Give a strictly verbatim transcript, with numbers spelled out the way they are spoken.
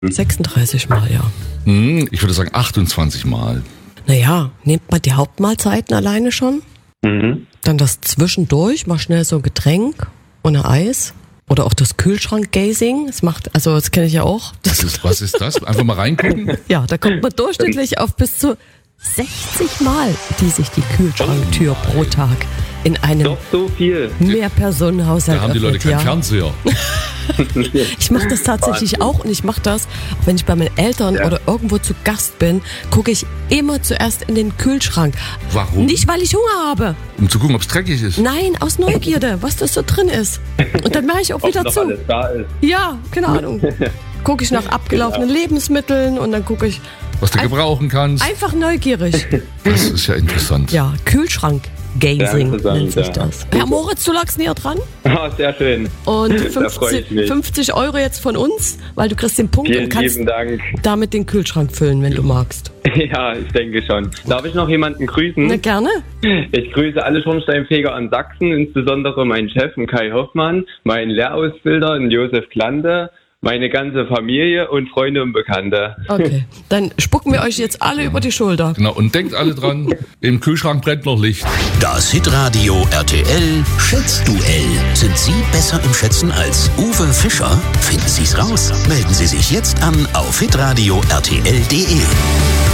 sechsunddreißig Mal, ja. Hm, ich würde sagen achtundzwanzig Mal. Naja, nehmt mal die Hauptmahlzeiten alleine schon. Mhm. Dann das zwischendurch, mal schnell so ein Getränk und ein Eis. Oder auch das Kühlschrank-Gazing. Das macht, also das kenne ich ja auch. Das Was ist, was ist das? Einfach mal reingucken? ja, da kommt man durchschnittlich auf bis zu sechzig Mal, die sich die Kühlschranktür pro Tag in einem Doch so viel. Mehrpersonenhaushalt Da haben die Leute öffnet, keinen ja. Fernseher. Ich mache das tatsächlich auch und ich mache das, wenn ich bei meinen Eltern Ja. oder irgendwo zu Gast bin, gucke ich immer zuerst in den Kühlschrank. Warum? Nicht, weil ich Hunger habe. Um zu gucken, ob es dreckig ist. Nein, aus Neugierde, was das so drin ist. Und dann mache ich auch Ob wieder noch zu. alles da ist. Ja, keine Ahnung. Gucke ich nach abgelaufenen Lebensmitteln und dann gucke ich Was du Ein- gebrauchen kannst. einfach neugierig. Das ist ja interessant. Ja, Kühlschrank. Gazing interessant, nennt sich ja. das. Herr Moritz, du lagst näher dran. Ah, sehr schön. Und Da freu ich fünfzig, mich. fünfzig Euro jetzt von uns, weil du kriegst den Punkt Vielen und kannst lieben Dank. damit den Kühlschrank füllen, wenn du magst. Ja, ich denke schon. Darf ich noch jemanden grüßen? Na, gerne. Ich grüße alle Schornsteinfeger an Sachsen, insbesondere meinen Chef, den Kai Hoffmann, meinen Lehrausbilder, den Josef Klande, meine ganze Familie und Freunde und Bekannte. Okay, dann spucken wir euch jetzt alle über die Schulter. Genau, und denkt alle dran, im Kühlschrank brennt noch Licht. Das Hitradio R T L Schätzduell. Sind Sie besser im Schätzen als Uwe Fischer? Finden Sie's raus? Melden Sie sich jetzt an auf hitradio r t l punkt d e.